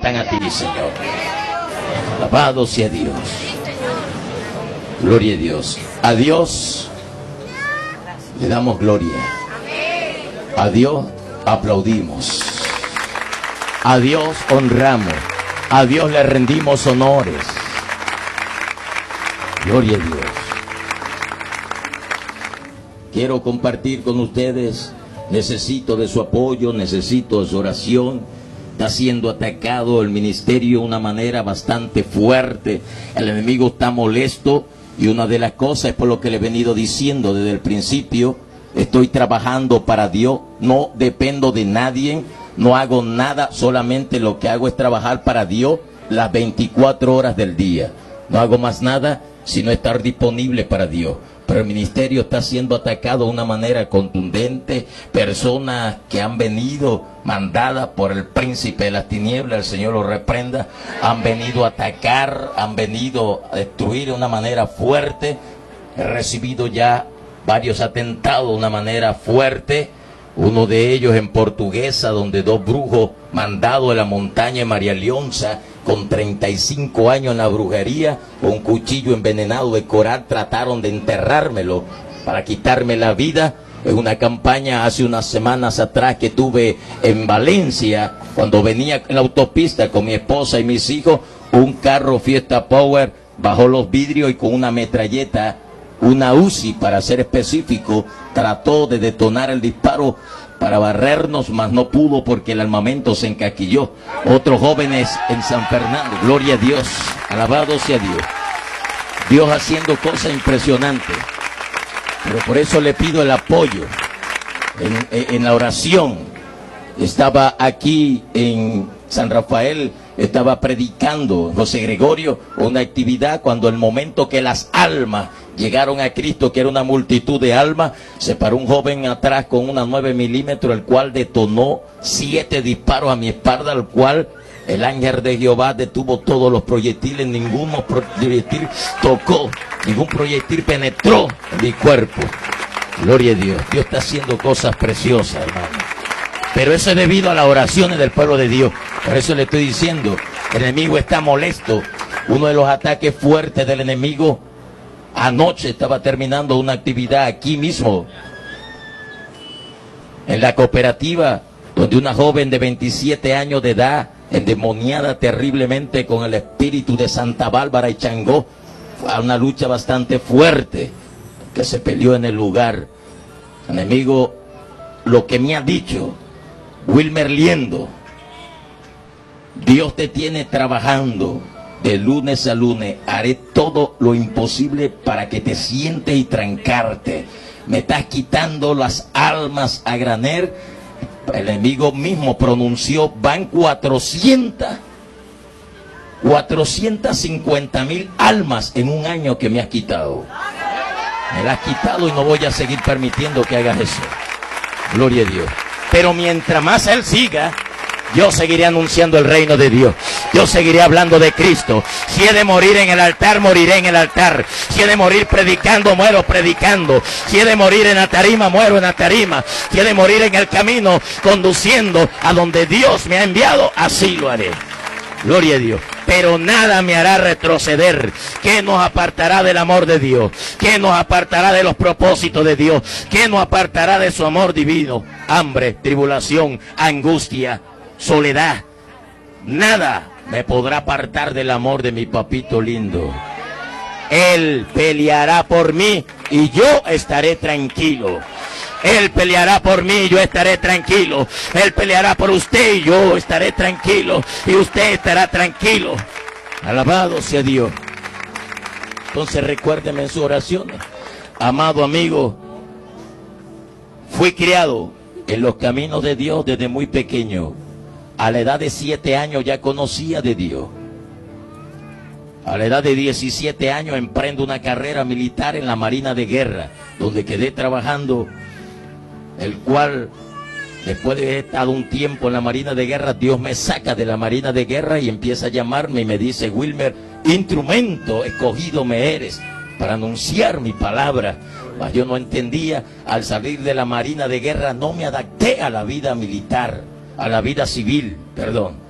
están a ti, Señor. Alabado sea Dios. Gloria a Dios. A Dios le damos gloria. A Dios aplaudimos. A Dios honramos. A Dios le rendimos honores. Gloria a Dios. Quiero compartir con ustedes. Necesito de su apoyo, necesito de su oración. Está siendo atacado el ministerio de una manera bastante fuerte. El enemigo está molesto. Y una de las cosas es por lo que le he venido diciendo desde el principio. Estoy trabajando para Dios. No dependo de nadie. No hago nada. Solamente lo que hago es trabajar para Dios las 24 horas del día. No hago más nada sino estar disponible para Dios. Pero el ministerio está siendo atacado de una manera contundente. Personas que han venido mandadas por el príncipe de las tinieblas, el Señor los reprenda, han venido a atacar, han venido a destruir de una manera fuerte. He recibido ya varios atentados de una manera fuerte. Uno de ellos en Portuguesa, donde 2 brujos mandados de la montaña de María Leonza, con 35 años en la brujería, con un cuchillo envenenado de coral, trataron de enterrármelo para quitarme la vida. En una campaña hace unas semanas atrás que tuve en Valencia, cuando venía en la autopista con mi esposa y mis hijos, un carro Fiesta Power bajó los vidrios y con una metralleta, una Uzi para ser específico, trató de detonar el disparo para barrernos, mas no pudo porque el armamento se encaquilló. Otros jóvenes en San Fernando, gloria a Dios, alabado sea Dios. Dios haciendo cosas impresionantes. Pero por eso le pido el apoyo en la oración. Estaba aquí en San Rafael, estaba predicando José Gregorio, una actividad cuando el momento que las almas llegaron a Cristo, que era una multitud de almas, se paró un joven atrás con una 9 milímetros, el cual detonó 7 disparos a mi espalda, al cual el ángel de Jehová detuvo todos los proyectiles. Ningún proyectil tocó, ningún proyectil penetró en mi cuerpo. Gloria a Dios. Dios está haciendo cosas preciosas, hermano. Pero eso es debido a las oraciones del pueblo de Dios. Por eso le estoy diciendo, el enemigo está molesto. Uno de los ataques fuertes del enemigo, anoche estaba terminando una actividad aquí mismo, en la cooperativa, donde una joven de 27 años de edad, endemoniada terriblemente con el espíritu de Santa Bárbara y Changó, fue a una lucha bastante fuerte que se peleó en el lugar. El enemigo, lo que me ha dicho Wilmer Liendo, Dios te tiene trabajando de lunes a lunes. Haré todo lo imposible para que te sientes y trancarte. Me estás quitando las almas a granel. El enemigo mismo pronunció, van 450,000 almas en un año que me has quitado. Me las has quitado y no voy a seguir permitiendo que hagas eso. Gloria a Dios. Pero mientras más él siga, yo seguiré anunciando el reino de Dios. Yo seguiré hablando de Cristo. Si he de morir en el altar, moriré en el altar. Si he de morir predicando, muero predicando. Si he de morir en la tarima, muero en la tarima. Si he de morir en el camino, conduciendo a donde Dios me ha enviado, así lo haré. Gloria a Dios. Pero nada me hará retroceder. ¿Qué nos apartará del amor de Dios? ¿Qué nos apartará de los propósitos de Dios? ¿Qué nos apartará de su amor divino? Hambre, tribulación, angustia, soledad. Nada me podrá apartar del amor de mi papito lindo. Él peleará por mí y yo estaré tranquilo. Él peleará por mí y yo estaré tranquilo. Él peleará por usted y yo estaré tranquilo. Y usted estará tranquilo. Alabado sea Dios. Entonces recuérdeme en sus oraciones. Amado amigo, fui criado en los caminos de Dios desde muy pequeño. A la edad de 7 años ya conocía de Dios. A la edad de 17 años emprendo una carrera militar en la Marina de Guerra, donde quedé trabajando, el cual, después de haber estado un tiempo en la Marina de Guerra, Dios me saca de la Marina de Guerra y empieza a llamarme y me dice, Wilmer, instrumento escogido me eres para anunciar mi palabra. Mas yo no entendía. Al salir de la Marina de Guerra no me adapté a la vida militar, a la vida civil, perdón.